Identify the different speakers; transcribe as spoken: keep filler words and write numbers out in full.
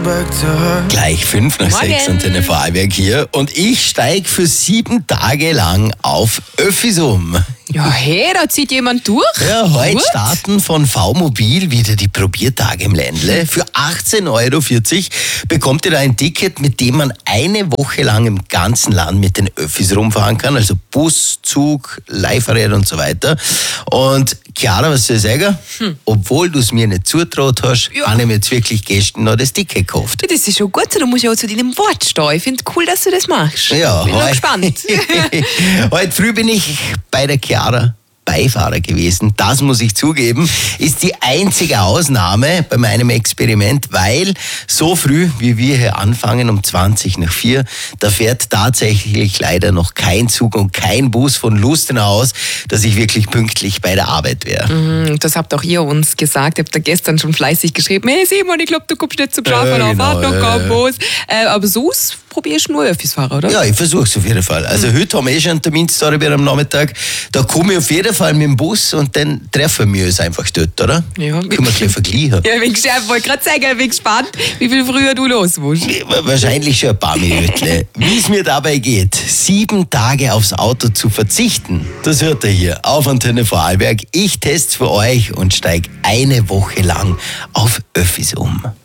Speaker 1: Gleich fünf nach
Speaker 2: Morgen.
Speaker 1: sechs Antenne Vorarlberg hier und ich steige für sieben Tage lang auf Öffis um.
Speaker 2: Ja, hey, da zieht jemand durch.
Speaker 1: Ja, heute
Speaker 2: Gut.
Speaker 1: starten von V-Mobil wieder die Probiertage im Ländle. Für achtzehn Euro vierzig bekommt ihr da ein Ticket, mit dem man eine Woche lang im ganzen Land mit den Öffis rumfahren kann. Also Bus, Zug, Leihfahrrad und so weiter. Und Chiara, was soll ich sagen? Hm. Obwohl du es mir nicht zutraut hast,
Speaker 2: Ja.
Speaker 1: habe ich mir jetzt wirklich gestern noch das Ticket gekauft.
Speaker 2: Das ist schon gut, so, du musst ja auch zu deinem Wort stehen. Ich finde cool, dass du das machst.
Speaker 1: Ja,
Speaker 2: Bin noch
Speaker 1: heu-
Speaker 2: gespannt.
Speaker 1: Heute früh bin ich bei der Chiara Beifahrer gewesen. Das muss ich zugeben, ist die einzige Ausnahme bei meinem Experiment, weil so früh, wie wir hier anfangen, um zwanzig nach vier, da fährt tatsächlich leider noch kein Zug und kein Bus von Lustenau aus, dass ich wirklich pünktlich bei der Arbeit wäre.
Speaker 2: Mhm, das habt auch ihr uns gesagt. Ihr habt da gestern schon fleißig geschrieben, hey Simon, ich glaube, du kommst nicht zum Schaffen,
Speaker 1: Ja,
Speaker 2: auf
Speaker 1: genau,
Speaker 2: Fahrt noch
Speaker 1: ja,
Speaker 2: kein
Speaker 1: ja.
Speaker 2: Bus. Äh, aber so probierst du nur Öffis-Fahrer, oder?
Speaker 1: Ja, ich versuche es auf jeden Fall. Also heute haben wir eh schon einen Termin am Nachmittag. Da komme ich auf jeden Fall mit dem Bus und dann treffen wir uns einfach dort, oder?
Speaker 2: Ja.
Speaker 1: Können wir gleich vergleichen.
Speaker 2: Ja, ich bin gespannt, wollte gerade sagen, ich bin gespannt, wie viel früher du los musst.
Speaker 1: Wahrscheinlich schon ein paar Minuten. Wie es mir dabei geht, sieben Tage aufs Auto zu verzichten, das hört ihr hier auf Antenne Vorarlberg. Ich teste für euch und steige eine Woche lang auf Öffis um.